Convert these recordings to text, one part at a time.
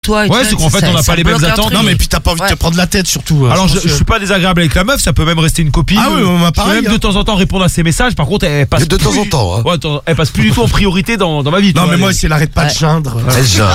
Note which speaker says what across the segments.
Speaker 1: toi.
Speaker 2: Ouais, c'est qu'en fait, on n'a pas les mêmes attentes.
Speaker 3: Non, mais puis t'as pas envie de te prendre la tête, surtout.
Speaker 2: Alors, je suis pas désagréable avec la meuf, ça peut même rester une copine.
Speaker 3: Ah oui, on m'a pareil.
Speaker 2: Je peux même de temps en temps répondre à ses messages. Par contre, elle passe
Speaker 4: de temps en temps. Hein.
Speaker 2: Ouais, elle passe plus du tout en priorité dans ma vie.
Speaker 3: Non, mais moi, si elle arrête pas de geindre.
Speaker 4: Elle geindre.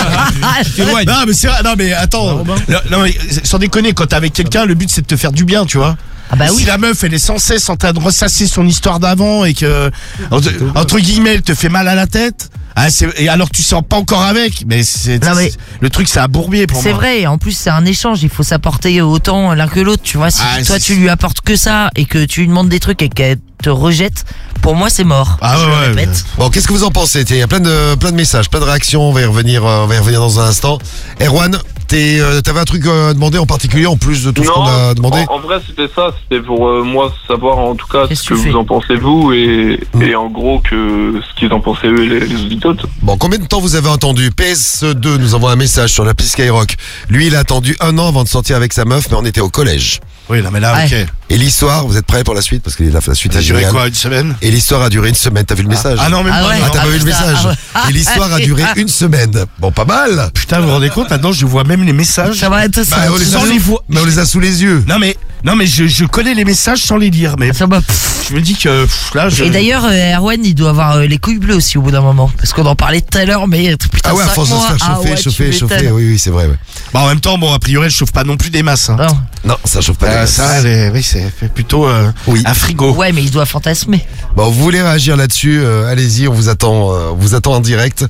Speaker 3: Non, mais c'est vrai. Non, mais attends. Non, mais sans déconner, quand t'es avec quelqu'un, le but c'est de te faire du bien, tu vois.
Speaker 1: Ah bah oui.
Speaker 3: Si la meuf elle est sans cesse en train de ressasser son histoire d'avant et que entre guillemets elle te fait mal à la tête, et alors que tu sens pas encore avec, mais le truc c'est un bourbier pour moi.
Speaker 1: C'est vrai, en plus c'est un échange, il faut s'apporter autant l'un que l'autre, tu vois. Si toi tu lui apportes que ça et que tu lui demandes des trucs et qu'elle te rejette, pour moi c'est mort.
Speaker 3: Ah
Speaker 1: je
Speaker 3: ouais,
Speaker 1: le répète.
Speaker 4: Bon, qu'est-ce que vous en pensez? Il y a plein de messages, plein de réactions, on va y revenir dans un instant. Erwan, t'avais un truc à demander en particulier en plus de tout ce qu'on a demandé?
Speaker 5: En vrai c'était ça, c'était pour moi savoir en tout cas
Speaker 1: Qu'est-ce
Speaker 5: ce que
Speaker 1: que tu
Speaker 5: vous
Speaker 1: fais
Speaker 5: en pensez vous et en gros que ce qu'ils en pensaient eux et les auditeurs.
Speaker 4: Bon, combien de temps vous avez attendu? PS2 nous envoie un message sur l'appli Skyrock. Lui, il a attendu 1 an avant de sortir avec sa meuf, mais on était au collège.
Speaker 3: Oui, non, mais là, ok.
Speaker 4: Et l'histoire, vous êtes prêts pour la suite? Parce que la suite
Speaker 3: Ça a
Speaker 4: est
Speaker 3: duré
Speaker 4: géniale.
Speaker 3: quoi, une semaine?
Speaker 4: Et l'histoire a duré une semaine, t'as vu le message?
Speaker 3: Ah non, même pas.
Speaker 1: ouais.
Speaker 4: T'as pas vu le message? Et l'histoire a duré une semaine. Bon, pas mal.
Speaker 3: Putain, vous vous rendez compte, maintenant je vois même les messages.
Speaker 1: Ça va être ça.
Speaker 4: Bah, on les a sous les yeux.
Speaker 3: Non mais je connais les messages sans les lire, mais
Speaker 1: Ça va.
Speaker 3: je me dis que là je...
Speaker 1: Et d'ailleurs, Erwan, il doit avoir les couilles bleues aussi au bout d'un moment. Parce qu'on en parlait tout à l'heure, mais putain,
Speaker 4: Ah ouais, à
Speaker 1: 5
Speaker 4: force de se
Speaker 1: mois.
Speaker 4: faire chauffer.
Speaker 1: m'étonnes.
Speaker 4: Oui, c'est vrai. Ouais.
Speaker 3: Bah en même temps, bon, a priori, elle chauffe pas non plus des masses. Hein.
Speaker 1: Non.
Speaker 4: Non, ça chauffe pas.
Speaker 3: Ça, oui, c'est plutôt
Speaker 4: Oui.
Speaker 3: un frigo.
Speaker 1: Ouais, mais il doit fantasmer.
Speaker 4: Bon, vous voulez réagir là-dessus, allez-y, on vous attend en direct.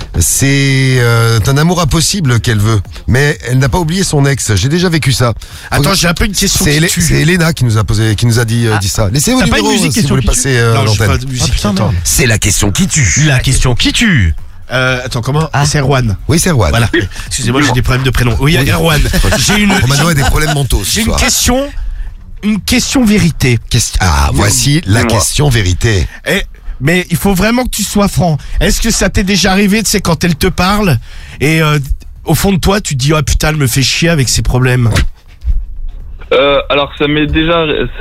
Speaker 4: C'est un amour impossible qu'elle veut, mais elle n'a pas oublié son ex. J'ai déjà vécu ça.
Speaker 3: Attends, j'ai un peu une question qui tue.
Speaker 4: C'est Elena qui nous a dit ça. Laissez vos
Speaker 2: T'as pas une
Speaker 4: numéros
Speaker 2: musique
Speaker 4: si vous voulez
Speaker 2: question qui
Speaker 4: passer
Speaker 3: Non, j'ai pas
Speaker 4: l'antenne.
Speaker 3: de musique.
Speaker 2: putain,
Speaker 3: attends.
Speaker 4: C'est la question qui tue.
Speaker 2: La question qui tue.
Speaker 3: Attends, comment? C'est Erwan.
Speaker 4: Oui, c'est Erwan.
Speaker 3: Voilà. Excusez-moi, j'ai des problèmes de prénom. Oui, Erwan.
Speaker 4: Romano a des problèmes mentaux ce
Speaker 3: J'ai
Speaker 4: soir.
Speaker 3: une question vérité.
Speaker 4: Voici la
Speaker 5: Dis-moi.
Speaker 4: question vérité.
Speaker 3: Mais il faut vraiment que tu sois franc. Est-ce que ça t'est déjà arrivé, tu sais, quand elle te parle et au fond de toi, tu te dis, oh putain, elle me fait chier avec ses problèmes.
Speaker 5: Alors ça m'est déjà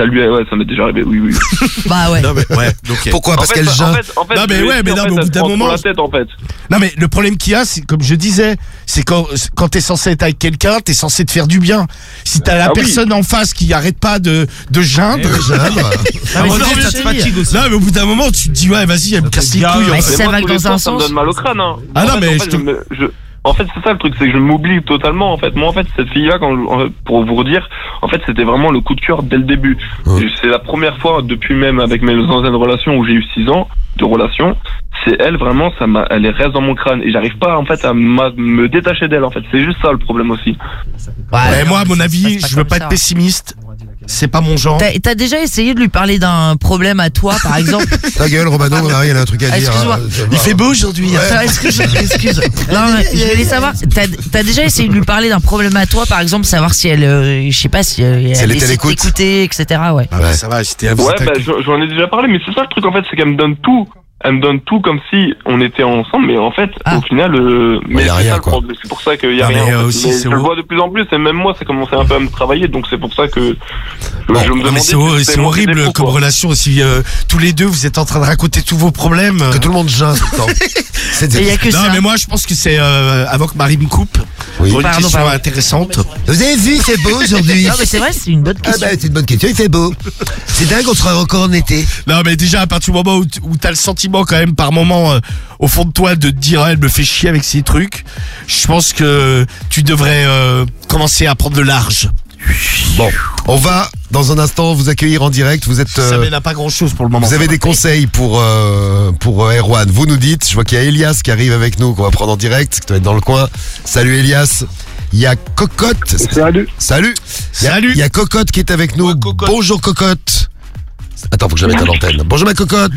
Speaker 5: arrivé, oui.
Speaker 1: Bah ouais.
Speaker 3: Non mais ouais. Donc,
Speaker 4: Pourquoi? Parce qu'elle
Speaker 5: en
Speaker 4: geint.
Speaker 5: fait,
Speaker 3: Non, mais
Speaker 5: je
Speaker 3: ouais,
Speaker 5: vais
Speaker 3: mais
Speaker 5: dire,
Speaker 3: non,
Speaker 5: en
Speaker 3: mais au
Speaker 5: fait,
Speaker 3: bout
Speaker 5: elle
Speaker 3: d'un
Speaker 5: prend
Speaker 3: moment-
Speaker 5: trop la tête en fait.
Speaker 3: Non mais le problème qu'il y a, c'est comme je disais, c'est quand t'es censé être avec quelqu'un, t'es censé te faire du bien. Si t'as la
Speaker 5: Ah oui.
Speaker 3: personne en face qui arrête pas de geindre,
Speaker 1: Ah, mais
Speaker 2: Non,
Speaker 1: c'est
Speaker 2: mais
Speaker 1: ça,
Speaker 2: ça te
Speaker 1: je te dis.
Speaker 2: fatigue aussi.
Speaker 3: non mais au bout d'un moment, tu te dis ouais, vas-y, elle me casse les
Speaker 2: gave.
Speaker 3: couilles.
Speaker 1: Mais
Speaker 3: en
Speaker 1: si
Speaker 3: fait.
Speaker 1: ça
Speaker 5: moi,
Speaker 1: va
Speaker 5: tous
Speaker 1: dans
Speaker 5: les
Speaker 1: un
Speaker 5: soirs, ça me
Speaker 1: sens.
Speaker 5: donne mal au crâne. Hein.
Speaker 3: Ah non,
Speaker 5: En fait,
Speaker 3: mais
Speaker 5: en fait, en fait, c'est ça le truc, c'est que je m'oublie totalement. En fait, moi, en fait, cette fille-là, pour vous dire, en fait, c'était vraiment le coup de cœur dès le début.
Speaker 4: Ouais.
Speaker 5: C'est la première fois depuis même avec mes anciennes relations où j'ai eu 6 ans de relation. C'est elle vraiment, elle reste dans mon crâne et j'arrive pas en fait à me détacher d'elle. En fait, c'est juste ça le problème aussi.
Speaker 3: Ouais, moi à mon avis,
Speaker 1: passe pas
Speaker 3: je veux
Speaker 1: comme
Speaker 3: pas
Speaker 1: ça.
Speaker 3: être pessimiste. C'est pas mon genre.
Speaker 1: T'as déjà essayé de lui parler d'un problème à toi, par exemple?
Speaker 4: Ta gueule, Romano, il a un truc à dire.
Speaker 1: Excuse-moi.
Speaker 3: Il fait beau aujourd'hui. hein.
Speaker 1: Attends, excuse. Non, mais je voulais savoir, t'as déjà essayé de lui parler d'un problème à toi, par exemple, savoir si elle, je sais pas, si elle
Speaker 4: elle était à
Speaker 1: décide
Speaker 4: l'écoute.
Speaker 1: d'écouter, etc. Ouais.
Speaker 3: Ah bah, ça va, c'était
Speaker 5: Ouais, bah, j'en ai déjà parlé, mais c'est ça le truc en fait, c'est qu'elle me donne tout. Elle me donne tout comme si on était ensemble, mais en fait, au final, mais
Speaker 4: y a
Speaker 5: c'est
Speaker 4: rien,
Speaker 5: ça le
Speaker 4: quoi.
Speaker 5: problème. C'est pour ça qu'il y a
Speaker 3: Non, mais,
Speaker 5: rien. En fait.
Speaker 3: aussi,
Speaker 5: Mais
Speaker 3: c'est
Speaker 5: je le
Speaker 3: haut.
Speaker 5: vois de plus en plus, et même moi, ça commençait un peu à me travailler, donc c'est pour ça que je me
Speaker 3: mais
Speaker 5: demandais.
Speaker 3: c'est
Speaker 5: si c'était
Speaker 3: c'est
Speaker 5: mon
Speaker 3: horrible
Speaker 5: défaut,
Speaker 3: comme
Speaker 5: quoi.
Speaker 3: relation si tous les deux vous êtes en train de raconter tous vos problèmes.
Speaker 4: Que tout le monde geint tout le temps. C'est
Speaker 1: Et y a que
Speaker 3: Non
Speaker 1: ça.
Speaker 3: mais moi je pense que c'est avant que Marie me coupe.
Speaker 4: Oui.
Speaker 3: Pour une
Speaker 1: Pardon,
Speaker 3: question
Speaker 1: pardon.
Speaker 3: intéressante.
Speaker 4: Vous avez vu, c'est beau aujourd'hui.
Speaker 1: Non, mais c'est vrai, c'est une bonne
Speaker 4: Ah
Speaker 1: question.
Speaker 4: bah c'est une bonne question, il fait beau. C'est dingue, on sera encore en été.
Speaker 3: Non mais déjà à partir du moment où t'as le sentiment quand même par moment au fond de toi de te dire elle me fait chier avec ces trucs, je pense que tu devrais commencer à prendre de large.
Speaker 4: Bon, on va dans un instant vous accueillir en direct. Vous êtes,
Speaker 3: Ça mène à pas grand chose pour le moment.
Speaker 4: vous avez des conseils pour Erwan. Vous nous dites. Je vois qu'il y a Elias qui arrive avec nous, qu'on va prendre en direct, qui doit être dans le coin. Salut Elias. Il y a Cocotte.
Speaker 5: Salut.
Speaker 4: Salut.
Speaker 3: Salut.
Speaker 4: Il y a Cocotte qui est avec nous.
Speaker 2: Ouais, Cocotte.
Speaker 4: Bonjour Cocotte. Attends, faut que je la mette à l'antenne. Bonjour ma Cocotte.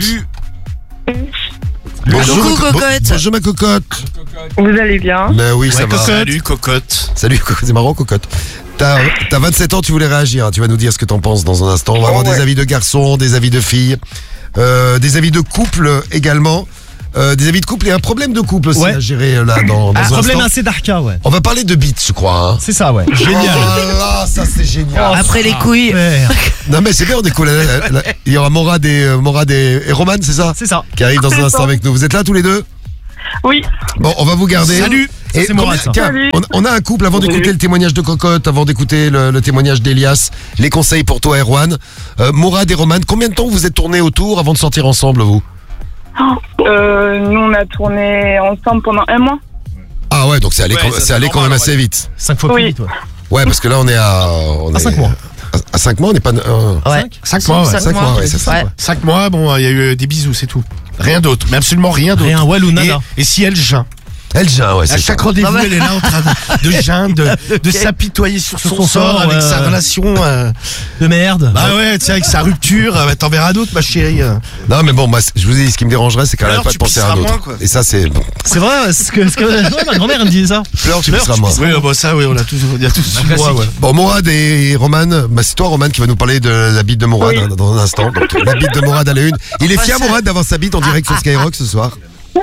Speaker 1: Coucou, Cocotte.
Speaker 4: Bonjour ma Cocotte.
Speaker 6: Vous allez bien?
Speaker 4: Ben oui, ça va.
Speaker 3: Salut Cocotte.
Speaker 4: Salut, Cocotte. C'est marrant, Cocotte. T'as 27 ans, tu voulais réagir. Tu vas nous dire ce que t'en penses dans un instant. On va avoir des avis de garçons, des avis de filles, des avis de couple également. Des avis de couple et un problème de couple aussi à gérer là dans un
Speaker 2: Problème
Speaker 4: instant.
Speaker 2: assez d'arca, ouais.
Speaker 4: On va parler de beats, je crois. Hein.
Speaker 2: C'est ça, ouais.
Speaker 4: Génial. Oh là, ça c'est génial.
Speaker 1: Après les couilles.
Speaker 4: Non mais c'est bien, on est cool. Il y aura Morad et Roman, c'est ça?
Speaker 2: C'est ça.
Speaker 4: Qui arrivent dans un instant avec nous. Vous êtes là tous les deux?
Speaker 6: Oui.
Speaker 4: Bon, on va vous garder.
Speaker 3: Salut.
Speaker 4: Et
Speaker 2: c'est Mourad, ça.
Speaker 4: tiens, on a un couple, avant d'écouter le témoignage de Cocotte, avant d'écouter le témoignage d'Elias, les conseils pour toi, Erwan. Mourad et Roman, combien de temps vous êtes tournés autour avant de sortir ensemble, vous?
Speaker 6: Nous, on a tourné ensemble pendant 1 mois.
Speaker 4: Ah ouais, donc c'est allé,
Speaker 2: Ouais, ça,
Speaker 4: c'est allé quand
Speaker 2: normal,
Speaker 4: même assez
Speaker 2: ouais.
Speaker 4: vite.
Speaker 2: 5 fois plus vite, ouais.
Speaker 4: Ouais, parce que là, on est à...
Speaker 2: À 5 mois.
Speaker 4: À 5 mois, on n'est pas...
Speaker 1: Ouais.
Speaker 3: 5 mois, ouais.
Speaker 4: 5 mois, ouais, c'est ça.
Speaker 1: Ouais.
Speaker 3: 5 mois, bon, il y a eu des bisous, c'est tout. Rien d'autre, mais absolument rien d'autre.
Speaker 2: Rien, ouais, ou nada.
Speaker 3: Et si elle geint?
Speaker 4: Elle gêne, ouais,
Speaker 3: À
Speaker 4: c'est
Speaker 3: chaque
Speaker 4: ça.
Speaker 3: rendez-vous, elle est là en train de geindre, de s'apitoyer sur son sort avec sa relation.
Speaker 2: De merde.
Speaker 3: Bah ouais, tu sais, avec sa rupture, t'en verras d'autres, ma chérie.
Speaker 4: Non, mais bon, moi, je vous ai dit, ce qui me dérangerait, c'est quand même
Speaker 3: Alors,
Speaker 4: pas
Speaker 3: tu
Speaker 4: de penser à un
Speaker 3: pisseras
Speaker 4: autre.
Speaker 3: moins, quoi.
Speaker 4: Et ça, c'est... Bon.
Speaker 2: C'est vrai, c'est ce que ouais, ma grand-mère elle me disait ça.
Speaker 4: Pleure, tu pisseras moins.
Speaker 3: Oui, bah ça, oui, on a tous eu droit, ouais.
Speaker 4: Bon, Mourad et Roman, bah, c'est toi, Roman, qui va nous parler de la bite de Mourad hein, dans un instant. Donc, la bite de Mourad à la une. Il est fier, Mourad, d'avoir sa bite en direct sur Skyrock ce soir.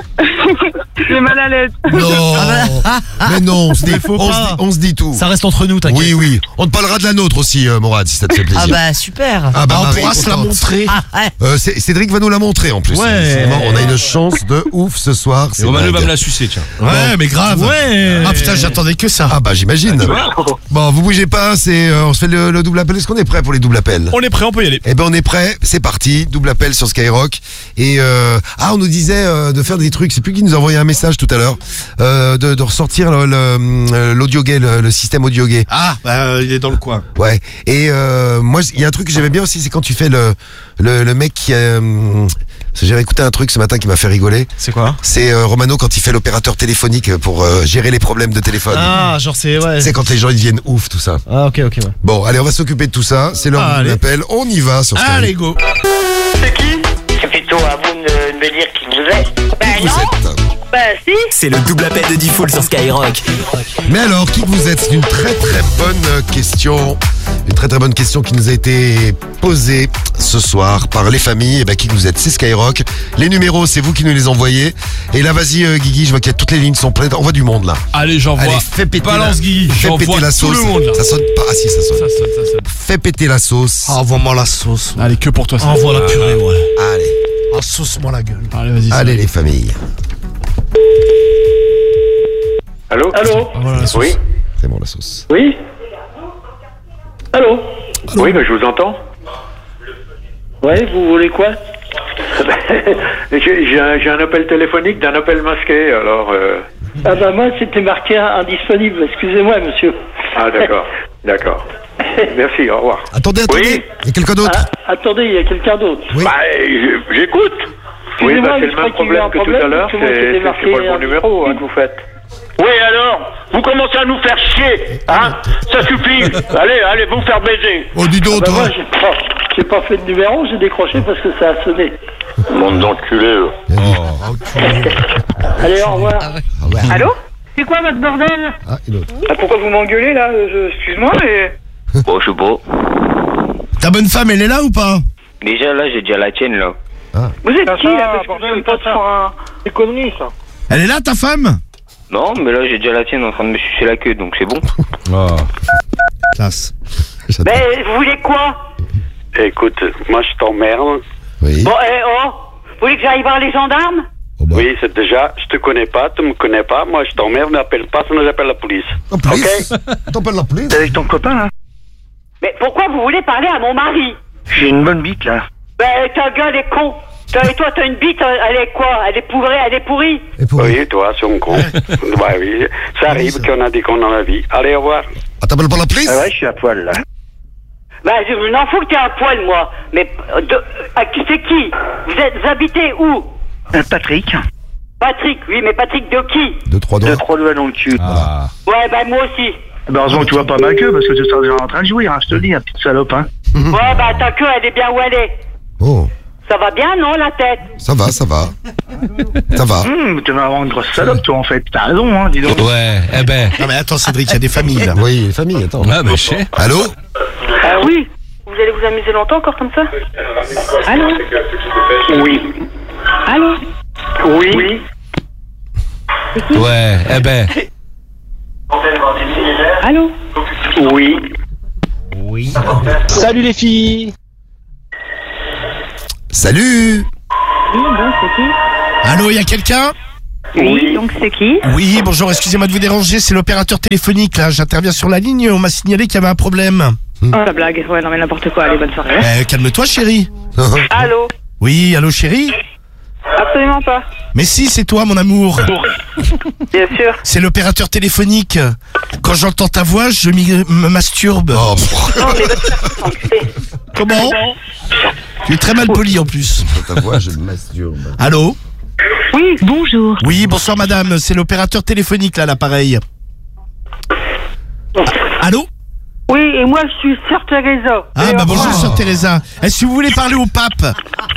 Speaker 6: J'ai mal à l'aise.
Speaker 4: Non, mais non, on se dit tout.
Speaker 2: Ça reste entre nous, t'inquiète.
Speaker 4: Oui, oui. On te parlera de la nôtre aussi, Mourad, si ça te fait plaisir.
Speaker 1: Ah bah super.
Speaker 4: Ah bah,
Speaker 3: On
Speaker 4: Marie
Speaker 3: pourra
Speaker 4: est
Speaker 3: se la
Speaker 4: contente.
Speaker 3: montrer.
Speaker 1: Ah, ouais.
Speaker 4: Cédric va nous la montrer en plus.
Speaker 2: Ouais.
Speaker 4: Bon, on a une chance de ouf ce soir.
Speaker 2: Et
Speaker 4: C'est
Speaker 2: Romano va
Speaker 4: dingue.
Speaker 2: me la sucer, tiens.
Speaker 3: Ouais, mais grave.
Speaker 2: Ouais.
Speaker 3: Ah putain, j'attendais que ça.
Speaker 4: Ah bah j'imagine. Bon, vous bougez pas, on se fait le double appel. Est-ce qu'on est prêt pour les doubles appels?
Speaker 2: On est prêt, on peut y aller.
Speaker 4: Eh ben on est prêt, c'est parti, double appel sur Skyrock. Et on nous disait de faire des trucs, c'est plus qui nous a envoyé un message tout à l'heure, de ressortir l'audio gay, le système audio gay.
Speaker 3: Ah, bah, il est dans le coin.
Speaker 4: Ouais. Et moi, il y a un truc que j'aimais bien aussi, c'est quand tu fais le mec qui j'avais écouté un truc ce matin qui m'a fait rigoler.
Speaker 2: C'est quoi?
Speaker 4: C'est Romano quand il fait l'opérateur téléphonique pour gérer les problèmes de téléphone.
Speaker 2: Ah, genre c'est ouais.
Speaker 4: Tu sais, quand les gens ils deviennent ouf, tout ça.
Speaker 2: Ah, ok, ouais.
Speaker 4: Bon, allez, on va s'occuper de tout ça. C'est l'heure
Speaker 2: Allez.
Speaker 4: de l'appel. On y va sur Skyrock.
Speaker 3: Allez, go.
Speaker 7: C'est qui? C'est plutôt à vous de me dire qui vous êtes.
Speaker 4: Qui vous êtes?
Speaker 7: Bah si.
Speaker 8: C'est le double appel de Diffoul sur Skyrock.
Speaker 4: Mais alors, qui vous êtes? C'est une très très bonne question. Une très très bonne question qui nous a été posée ce soir par les familles. Et ben, qui vous êtes? C'est Skyrock. Les numéros, c'est vous qui nous les envoyez. Et là, vas-y, Guigui, je vois qu'il y a toutes les lignes sont pleines. On voit du monde là.
Speaker 2: Allez, j'envoie.
Speaker 4: Allez, fais péter
Speaker 2: Balance Guigui.
Speaker 4: Fais
Speaker 2: J'envoie
Speaker 4: péter la
Speaker 2: tout
Speaker 4: sauce.
Speaker 2: le monde là.
Speaker 4: Ça sonne pas. Ah si, ça sonne.
Speaker 2: Ça sonne.
Speaker 4: Fais péter la sauce.
Speaker 3: Ah, envoie-moi la sauce.
Speaker 2: Allez, que pour toi ça. Envoie la purée, ouais.
Speaker 4: Allez.
Speaker 3: Ah, sauce-moi la gueule.
Speaker 2: Allez, vas-y.
Speaker 4: Allez les familles.
Speaker 5: Allô?
Speaker 2: Voilà la sauce.
Speaker 5: Oui?
Speaker 4: C'est bon la sauce.
Speaker 5: Oui? Allô? Oui, mais je vous entends. Ouais, vous voulez quoi? J'ai un appel téléphonique d'un appel masqué, alors...
Speaker 9: Ah bah moi c'était marqué indisponible, excusez-moi monsieur.
Speaker 5: Ah d'accord, d'accord. Merci, au revoir.
Speaker 4: Attendez.
Speaker 5: Oui.
Speaker 4: Il y a quelqu'un d'autre?
Speaker 9: Ah, attendez, il y a quelqu'un d'autre.
Speaker 4: Oui.
Speaker 5: Bah, j'écoute. Oui,
Speaker 9: Excusez-moi,
Speaker 5: bah, c'est
Speaker 9: je
Speaker 5: le
Speaker 9: crois
Speaker 5: même
Speaker 9: qu'il y a eu
Speaker 5: problème
Speaker 9: un
Speaker 5: que tout
Speaker 9: problème,
Speaker 5: à l'heure,
Speaker 9: tout le monde s'était
Speaker 5: c'est
Speaker 9: marqué
Speaker 5: pas le bon numéro que vous faites.
Speaker 7: Oui alors, vous commencez à nous faire chier, hein? Ça suffit. Allez, vous faire baiser.
Speaker 4: Oh, dis donc,
Speaker 9: Bah
Speaker 4: toi.
Speaker 9: moi j'ai pas fait de numéro, j'ai décroché parce que ça a sonné.
Speaker 5: Monde d'enculé, eux.
Speaker 9: Allez, au revoir.
Speaker 6: Allô? C'est quoi votre bordel?
Speaker 4: Ah, et l'autre.
Speaker 6: Pourquoi vous m'engueulez là? Excuse-moi, mais...
Speaker 7: Bon, je suis beau.
Speaker 3: Ta bonne femme, elle est là ou pas?
Speaker 7: Déjà là, j'ai déjà la tienne là.
Speaker 6: Vous êtes qui là? Parce que je veux pas te faire un... Des conneries ça.
Speaker 3: Elle est là, ta femme?
Speaker 7: Non, mais là, j'ai déjà la tienne en train de me sucer la queue, donc c'est bon.
Speaker 3: Classe.
Speaker 4: J'adore.
Speaker 6: Mais vous voulez quoi?
Speaker 5: Écoute, moi je t'emmerde.
Speaker 4: Oui.
Speaker 6: Bon, vous voulez que j'aille voir les gendarmes?
Speaker 4: Oh, bah.
Speaker 5: Oui, c'est déjà, je te connais pas, tu me connais pas, moi je t'emmerde, n'appelle pas, sinon j'appelle la police.
Speaker 4: La police. T'appelles la police?
Speaker 5: Avec ton copain là?
Speaker 6: Mais pourquoi vous voulez parler à mon mari?
Speaker 5: J'ai une bonne bite là.
Speaker 6: Ben, ta gueule est con. Et toi, t'as une bite, elle est quoi? Elle est pourrie, elle est pourrie.
Speaker 4: Et pour
Speaker 5: Oui, toi, c'est un con. Bah oui, ça arrive qu'on a des cons dans la vie. Allez, au revoir.
Speaker 4: Ah, t'appelles pas la police?
Speaker 5: Ah ouais, je suis à poil là.
Speaker 6: Ben, je m'en fous que t'aies un poil, moi. Mais, c'est qui? Vous habitez où?
Speaker 5: Patrick.
Speaker 6: Patrick, oui, mais Patrick de qui?
Speaker 4: 2-3 doigts.
Speaker 5: 3 doigts dans le cul.
Speaker 2: Ah.
Speaker 6: Ouais, ben, moi aussi.
Speaker 5: Heureusement que tu vois pas ma queue, parce que tu seras déjà en train de jouir, hein, je te le dis, petite salope, hein.
Speaker 6: Ouais, ben, ta queue, elle est bien où elle est.
Speaker 4: Oh,
Speaker 6: Ça va bien, non, la tête?
Speaker 4: ça va. Ça va.
Speaker 5: Tu vas avoir une grosse salope, toi, en fait. T'as raison, hein, dis donc.
Speaker 2: Ouais, eh ben.
Speaker 3: Non mais attends Cédric, il y a des familles là.
Speaker 4: Oui, les familles, attends.
Speaker 2: Ouais, bah, je sais.
Speaker 4: Allô?
Speaker 6: Oui. Vous allez vous amuser longtemps encore comme ça? Allô?
Speaker 5: Oui.
Speaker 6: Allô?
Speaker 5: Oui.
Speaker 2: Ouais, eh ben.
Speaker 6: Allô?
Speaker 5: Oui.
Speaker 9: Salut les filles.
Speaker 4: Salut.
Speaker 6: Oui, bon, c'est qui?
Speaker 3: Allô, il y a quelqu'un?
Speaker 5: Oui.
Speaker 10: donc c'est qui?
Speaker 3: Oui, bonjour, excusez-moi de vous déranger, c'est l'opérateur téléphonique, là. J'interviens sur la ligne, on m'a signalé qu'il y avait un problème.
Speaker 10: Oh la blague, ouais non mais n'importe quoi, allez bonne soirée.
Speaker 3: Calme-toi, chérie.
Speaker 10: Allô?
Speaker 3: Oui, allô, chérie?
Speaker 10: Absolument pas.
Speaker 3: Mais si, c'est toi, mon amour.
Speaker 10: Bien sûr.
Speaker 3: C'est l'opérateur téléphonique. Quand j'entends ta voix, je me masturbe.
Speaker 10: Non mais votre
Speaker 3: Comment? Tu es très mal poli en plus.
Speaker 4: Ta voix, je me masturbe.
Speaker 3: Allô?
Speaker 10: Oui, bonjour.
Speaker 3: Oui, bonsoir madame, c'est l'opérateur téléphonique là, l'appareil. Allô?
Speaker 6: Oui, et moi je suis Sœur Teresa.
Speaker 3: Ah bah bonjour Sœur Teresa. Est-ce que vous voulez parler au pape?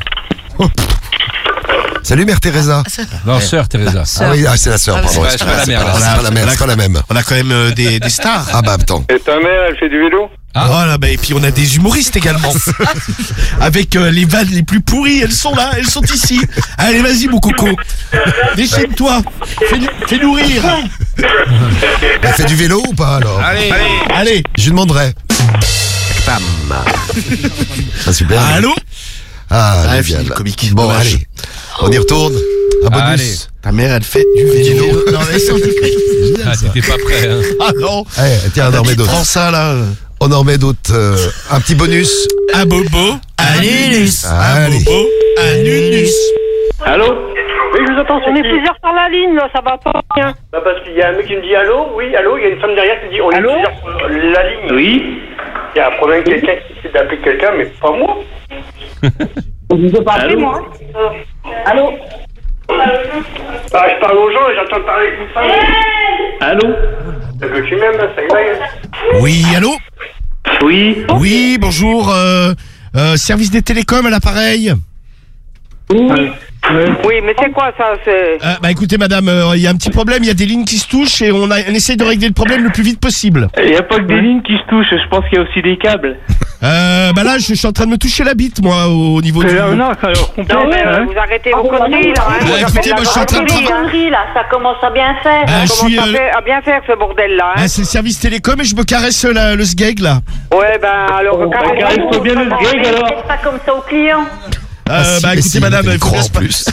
Speaker 4: Salut Mère Teresa.
Speaker 2: Non, Sœur Teresa.
Speaker 4: Ah oui, c'est la sœur, pardon.
Speaker 2: Ouais, c'est pas la mère, là.
Speaker 4: C'est pas la même.
Speaker 3: On a quand même des stars.
Speaker 4: Ah bah attends.
Speaker 5: Et ta mère, elle fait du vélo?
Speaker 3: Voilà, bah, et puis on a des humoristes également. Avec les vannes les plus pourries, elles sont là, elles sont ici. Allez, vas-y mon coco. Déchaîne-toi. Fais-nous rire.
Speaker 4: Elle fait du vélo ou pas alors?
Speaker 3: Allez.
Speaker 4: Je lui demanderai. Pam. Ah, super.
Speaker 3: Allô?
Speaker 4: Ah,
Speaker 3: Ah,
Speaker 4: génial.
Speaker 3: fini le comique.
Speaker 4: Bon,
Speaker 3: Dommage.
Speaker 4: allez. On y retourne. Un bonus.
Speaker 2: Allez.
Speaker 3: Ta mère, elle fait du vélo.
Speaker 1: Non mais sans déconner.
Speaker 2: Ah, t'étais pas prêt, hein.
Speaker 3: Ah non.
Speaker 4: Eh, tiens, on en remet d'autres.
Speaker 3: Prends ça là.
Speaker 4: On en remet d'autres. Un petit bonus.
Speaker 3: Un bobo, un nunus. Un
Speaker 4: Allez.
Speaker 3: bobo, un nunus.
Speaker 7: Allô?
Speaker 6: Oui, je vous entends, on est plusieurs sur la ligne, là, ça va pas bien.
Speaker 7: Bah parce qu'il y a un mec qui me dit allô, oui, allô, il y a une femme derrière qui dit on est plusieurs sur la ligne. Oui. Il y a un problème, quelqu'un qui essaie d'appeler quelqu'un, mais pas moi.
Speaker 6: Je vous ai pas appelé, moi. Allô?
Speaker 7: Bah je parle aux gens et j'entends parler d'une femme. Allô? C'est que tu m'aimes, là, ça y va.
Speaker 3: Oui, allô?
Speaker 7: Oui.
Speaker 3: Oui, bonjour. Service des télécoms à l'appareil.
Speaker 6: Oui, mais c'est quoi ça? C'est...
Speaker 3: Bah écoutez madame, il y a un petit problème, il y a des lignes qui se touchent et on essaye de régler le problème le plus vite possible.
Speaker 7: Il n'y a pas que des lignes qui se touchent, je pense qu'il y a aussi des câbles.
Speaker 3: Bah là je suis en train de me toucher la bite moi au niveau du...
Speaker 7: Non, ça complet,
Speaker 6: Non, mais
Speaker 7: hein.
Speaker 6: vous arrêtez vos conneries, là. Hein,
Speaker 3: Bah,
Speaker 6: vous
Speaker 3: écoutez,
Speaker 6: appelez
Speaker 3: moi, je suis en train de
Speaker 6: gendarmerie,
Speaker 3: travailler.
Speaker 6: hein.
Speaker 10: Là, ça commence à bien faire.
Speaker 3: je
Speaker 6: Ça
Speaker 3: suis...
Speaker 6: commence à bien faire, ce bordel-là. Hein.
Speaker 3: Ah, c'est le service télécom et je me caresse le sgeg là.
Speaker 6: Ouais, ben, alors,
Speaker 7: caresse-toi bien le sgeg, alors.
Speaker 10: Faites pas comme ça aux clients.
Speaker 3: Bah
Speaker 4: si,
Speaker 3: écoutez
Speaker 4: si,
Speaker 3: madame,
Speaker 4: il
Speaker 3: il faut bien
Speaker 4: croit
Speaker 3: se
Speaker 4: en plus.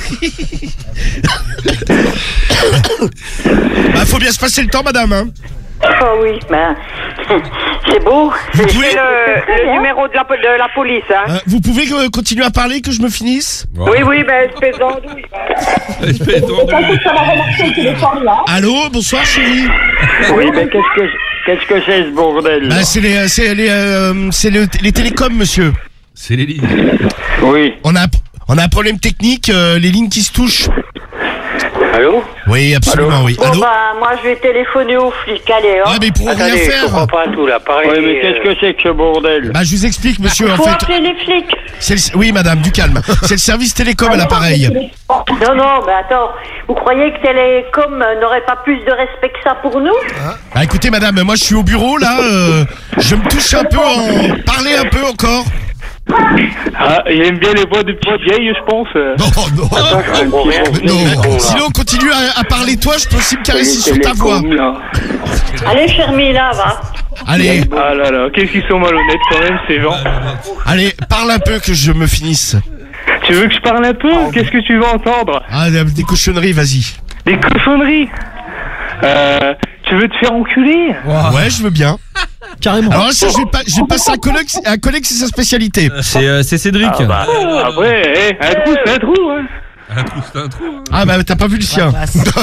Speaker 3: Bah faut bien se passer le temps madame hein.
Speaker 6: Oh oui, ben, c'est beau. C'est
Speaker 3: pouvez-
Speaker 6: le numéro de la police, hein.
Speaker 3: Vous pouvez continuer à parler que je me finisse?
Speaker 6: Oui, ben, espèce d'andouille.
Speaker 2: Espèce d'andouille.
Speaker 3: Allô, bonsoir chérie.
Speaker 7: Oui, mais qu'est-ce que c'est ce bordel?
Speaker 3: Bah c'est les télécoms monsieur.
Speaker 2: C'est les lignes.
Speaker 7: Oui.
Speaker 3: On a un problème technique, les lignes qui se touchent.
Speaker 7: Allô?
Speaker 3: Oui, absolument, oui.
Speaker 10: Bon,
Speaker 3: Allô?
Speaker 10: bah, moi, je vais téléphoner aux flics, allez,
Speaker 3: Ah, mais ils pourront rien
Speaker 7: Je
Speaker 3: faire.
Speaker 7: comprends pas tout là, pareil. Oui, mais qu'est-ce que c'est que ce bordel?
Speaker 3: Bah, je vous explique, monsieur, en
Speaker 10: Faut
Speaker 3: fait.
Speaker 10: appeler les flics.
Speaker 3: Oui, madame, du calme. C'est le service télécom à l'appareil.
Speaker 10: Non, mais attends, vous croyez que Télécom n'aurait pas plus de respect que ça pour nous?
Speaker 3: Bah, écoutez, madame, moi, je suis au bureau, là. Je me touche un peu Parlez un peu encore.
Speaker 7: Ah, il aime bien les voix de petites vieilles, je pense.
Speaker 3: Non.
Speaker 7: Je comprends rien.
Speaker 3: Non. Sinon, on continue à parler toi, je peux aussi me caresser sur ta voix.
Speaker 10: Allez, Fermila, va.
Speaker 3: Allez,
Speaker 7: Ah là là, qu'est-ce qu'ils sont malhonnêtes quand même, ces gens.
Speaker 3: allez, parle un peu que je me finisse.
Speaker 7: Tu veux que je parle un peu? Qu'est-ce que tu veux entendre?
Speaker 3: Ah, des cochonneries, vas-y.
Speaker 7: Des cochonneries? Tu veux te faire enculer?
Speaker 3: Ouais, je veux bien.
Speaker 2: Carrément.
Speaker 3: Alors là, ça, je vais passer un collègue, c'est sa spécialité.
Speaker 2: C'est Cédric.
Speaker 7: Après, un trou, c'est un trou, hein.
Speaker 2: Un trou, c'est un trou. Hein.
Speaker 3: Ah bah t'as pas vu le sien.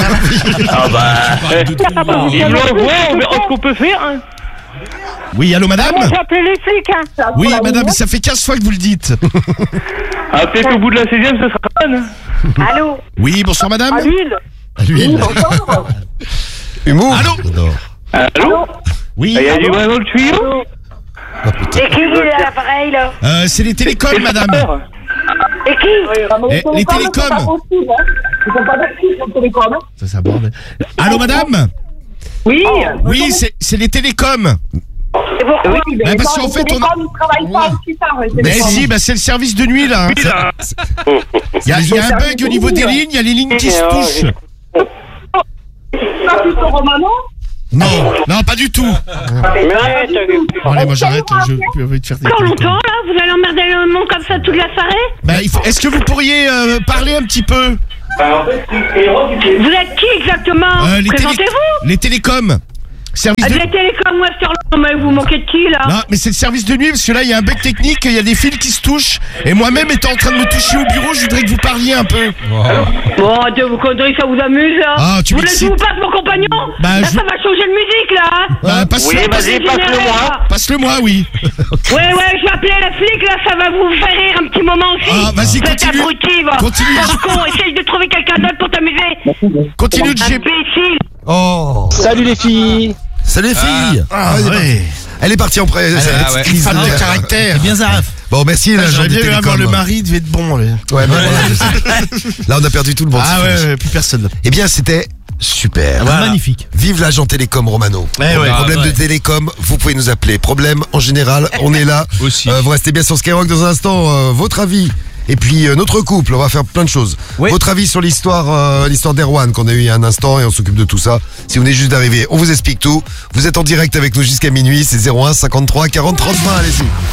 Speaker 7: Il me l'envoie, on verra ce qu'on peut faire, hein.
Speaker 3: Oui, allô madame?
Speaker 6: J'ai appelé les flics, hein.
Speaker 3: Oui madame, mais ça fait 15 fois que vous le dites.
Speaker 7: Ah, peut-être au bout de la 16e, ce sera bonne, hein.
Speaker 6: Allô?
Speaker 3: Oui, bonsoir madame.
Speaker 6: À l'huile?
Speaker 3: À l'huile.
Speaker 4: Humour.
Speaker 3: Allô?
Speaker 4: J'adore.
Speaker 7: Allô?
Speaker 3: Oui.
Speaker 7: Il y a du vin dans le tuyau?
Speaker 6: C'est qui à l'appareil, là?
Speaker 3: C'est les télécoms madame.
Speaker 6: Et qui?
Speaker 3: Les télécoms. Ça s'aborde. Allô madame?
Speaker 6: Oui.
Speaker 3: Oui, c'est les télécoms.
Speaker 6: Et pourquoi?
Speaker 3: Bah, parce qu'en fait on... Mais si, bah c'est le service de nuit là. Il y a un bug au niveau des lignes, il y a les lignes qui se touchent. Non, pas du tout.
Speaker 6: Mais arrête.
Speaker 3: Bon, allez, moi j'arrête, je peux envie de faire des
Speaker 10: Encore
Speaker 3: télécoms.
Speaker 10: longtemps, là? Vous allez emmerder le monde comme ça toute la soirée?
Speaker 3: Bah, est-ce que vous pourriez parler un petit peu?
Speaker 6: Vous êtes qui exactement Présentez-vous.
Speaker 3: Les télécoms. Service de...
Speaker 6: Les télécoms, mais vous manquez de qui là?
Speaker 3: Non, mais c'est le service de nuit parce que là il y a un bug technique, il y a des fils qui se touchent et moi-même étant en train de me toucher au bureau, je voudrais que vous parliez un peu.
Speaker 6: Bon, arrêtez vos conneries, ça vous amuse là?
Speaker 3: Ah, tu
Speaker 6: vous voulez que je vous passe mon compagnon? Là, ça va changer de musique là.
Speaker 3: Passe-le-moi, oui.
Speaker 6: Ouais, je vais appeler la flic là, ça va vous faire rire un petit moment aussi.
Speaker 3: Ah, vas-y, continue.
Speaker 6: Continue. Con, essaye de trouver quelqu'un d'autre pour t'amuser.
Speaker 3: Continue de
Speaker 6: imbécile.
Speaker 4: Oh.
Speaker 11: Salut les filles.
Speaker 4: Salut les filles.
Speaker 3: Ouais.
Speaker 4: Elle est partie en prêt.
Speaker 3: Femme de caractère.
Speaker 2: C'est bien Zaraf.
Speaker 4: Bon, merci.
Speaker 3: J'aurais bien avoir le mari, il devait être bon.
Speaker 4: Ouais, là, on a perdu tout le monde.
Speaker 3: Ah ouais, plus personne.
Speaker 4: Eh bien, c'était super.
Speaker 2: Voilà. Magnifique.
Speaker 4: Vive l'agent télécom Romano. Problème de télécom, vous pouvez nous appeler. Problème en général, on est là.
Speaker 2: Aussi.
Speaker 4: Vous restez bien sur Skyrock dans un instant. Votre avis. Et puis notre couple, on va faire plein de choses.
Speaker 2: Oui.
Speaker 4: Votre avis sur l'histoire d'Erwan qu'on a eu il y a un instant et on s'occupe de tout ça. Si vous venez juste d'arriver, on vous explique tout. Vous êtes en direct avec nous jusqu'à minuit, c'est 01 53 40 30 20, allez-y.